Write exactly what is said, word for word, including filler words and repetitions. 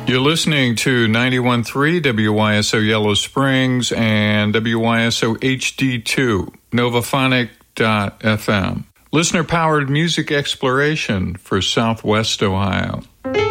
You're listening to ninety-one point three W Y S O Yellow Springs and W Y S O H D two, Novaphonic dot F M. Listener-powered music exploration for Southwest Ohio.